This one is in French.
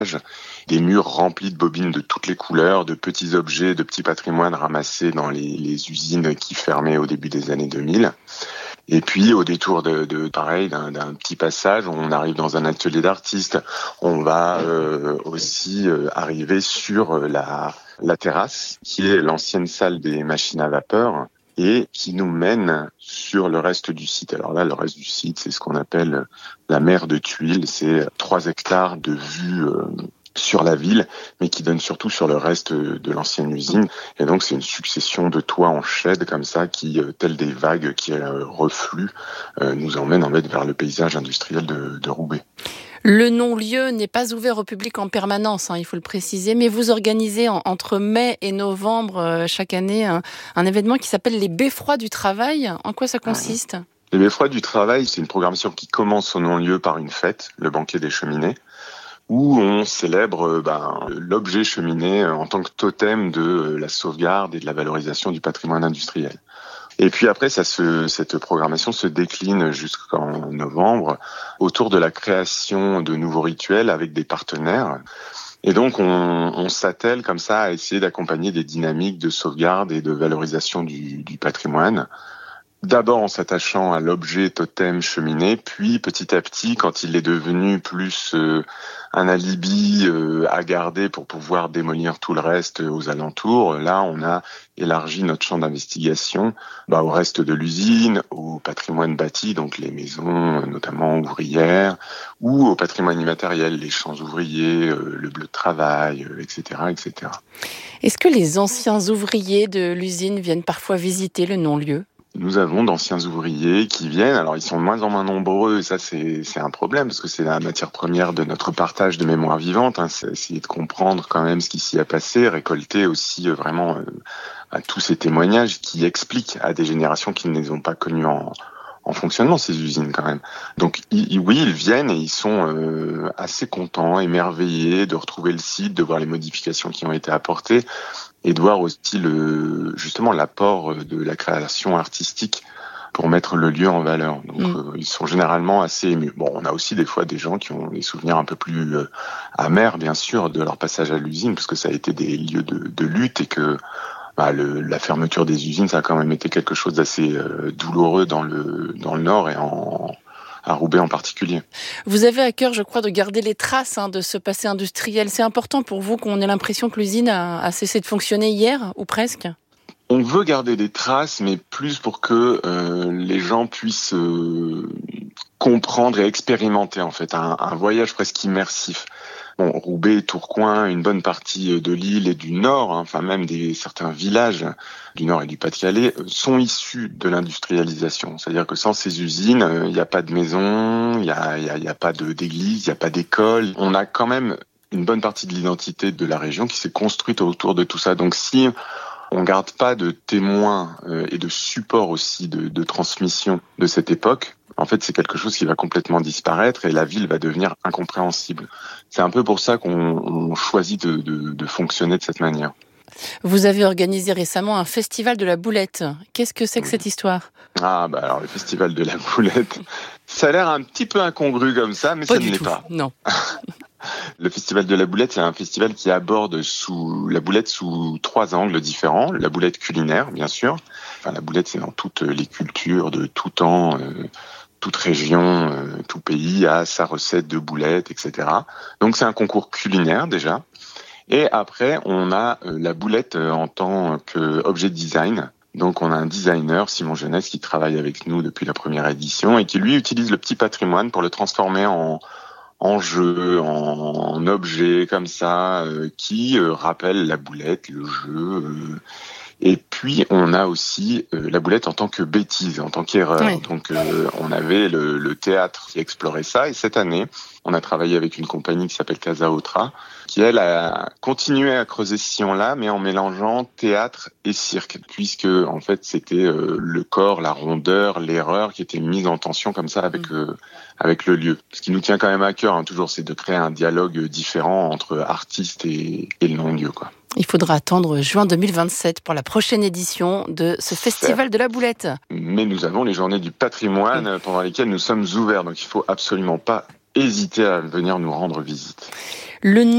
des murs remplis de bobines de toutes les couleurs, de petits objets, de petits patrimoines ramassés dans les usines qui fermaient au début des années 2000. Et puis au détour d'un petit passage, on arrive dans un atelier d'artiste. On va aussi arriver sur la terrasse, qui est l'ancienne salle des machines à vapeur, et qui nous mène sur le reste du site. Alors là, le reste du site, c'est ce qu'on appelle la mer de Tuiles. C'est 3 hectares de vue sur la ville, mais qui donne surtout sur le reste de l'ancienne usine. Et donc, c'est une succession de toits en chède comme ça, qui, tels des vagues qui refluent, nous emmènent en fait vers le paysage industriel de Roubaix. Le non-lieu n'est pas ouvert au public en permanence, il faut le préciser, mais vous organisez entre mai et novembre chaque année un événement qui s'appelle les Beffrois du Travail. En quoi ça consiste ? Les Beffrois du Travail, c'est une programmation qui commence au non-lieu par une fête, le banquet des cheminées, où on célèbre l'objet cheminée en tant que totem de la sauvegarde et de la valorisation du patrimoine industriel. Et puis après, cette programmation se décline jusqu'en novembre autour de la création de nouveaux rituels avec des partenaires. Et donc, on s'attelle comme ça à essayer d'accompagner des dynamiques de sauvegarde et de valorisation du patrimoine. D'abord en s'attachant à l'objet totem cheminée, puis petit à petit, quand il est devenu plus un alibi à garder pour pouvoir démolir tout le reste aux alentours, là on a élargi notre champ d'investigation au reste de l'usine, au patrimoine bâti, donc les maisons notamment ouvrières, ou au patrimoine immatériel, les champs ouvriers, le bleu de travail, etc., etc. Est-ce que les anciens ouvriers de l'usine viennent parfois visiter le non-lieu ? Nous avons d'anciens ouvriers qui viennent. Alors, ils sont de moins en moins nombreux. Et ça, c'est un problème parce que c'est la matière première de notre partage de mémoire vivante. C'est essayer de comprendre quand même ce qui s'y a passé, récolter aussi vraiment à tous ces témoignages qui expliquent à des générations qui ne les ont pas connues en fonctionnement, ces usines quand même. Donc, oui, ils viennent et ils sont assez contents, émerveillés de retrouver le site, de voir les modifications qui ont été apportées et de voir aussi justement l'apport de la création artistique pour mettre le lieu en valeur. Donc, ils sont généralement assez émus. Bon, on a aussi des fois des gens qui ont des souvenirs un peu plus amers, bien sûr, de leur passage à l'usine, parce que ça a été des lieux de lutte et que la fermeture des usines, ça a quand même été quelque chose d'assez douloureux dans le Nord et à Roubaix en particulier. Vous avez à cœur, je crois, de garder les traces de ce passé industriel. C'est important pour vous qu'on ait l'impression que l'usine a cessé de fonctionner hier, ou presque ? On veut garder des traces, mais plus pour que les gens puissent comprendre et expérimenter en fait un voyage presque immersif. Bon, Roubaix, Tourcoing, une bonne partie de l'île et du Nord, enfin même certains villages du Nord et du Pas-de-Calais sont issus de l'industrialisation. C'est-à-dire que sans ces usines, il n'y a pas de maison, il y a pas d'église, il n'y a pas d'école. On a quand même une bonne partie de l'identité de la région qui s'est construite autour de tout ça. Donc si on garde pas de témoins et de support aussi de transmission de cette époque, en fait, c'est quelque chose qui va complètement disparaître et la ville va devenir incompréhensible. C'est un peu pour ça qu'on choisit de fonctionner de cette manière. Vous avez organisé récemment un festival de la boulette. Qu'est-ce que c'est que cette histoire ? Alors le festival de la boulette, ça a l'air un petit peu incongru comme ça, mais ça ne l'est pas. Non. Le festival de la boulette, c'est un festival qui aborde la boulette sous 3 angles différents. La boulette culinaire, bien sûr. Enfin, la boulette, c'est dans toutes les cultures de tout temps, toute région, tout pays a sa recette de boulette, etc. Donc c'est un concours culinaire déjà. Et après, on a la boulette en tant qu'objet de design. Donc on a un designer, Simon Jeunesse, qui travaille avec nous depuis la première édition et qui lui utilise le petit patrimoine pour le transformer en jeu, en objet comme ça, qui rappelle la boulette, le jeu. Et puis, on a aussi la boulette en tant que bêtise, en tant qu'erreur. Oui. Donc, on avait le théâtre qui explorait ça. Et cette année, on a travaillé avec une compagnie qui s'appelle Casa Otra, qui, elle, a continué à creuser ce sillon-là, mais en mélangeant théâtre et cirque, puisque, en fait, c'était le corps, la rondeur, l'erreur qui était mise en tension comme ça avec le lieu. Ce qui nous tient quand même à cœur, toujours, c'est de créer un dialogue différent entre artistes et le non-lieu, quoi. Il faudra attendre juin 2027 pour la prochaine édition de ce festival de la boulette. Mais nous avons les journées du patrimoine pendant lesquelles nous sommes ouverts, donc il ne faut absolument pas hésiter à venir nous rendre visite.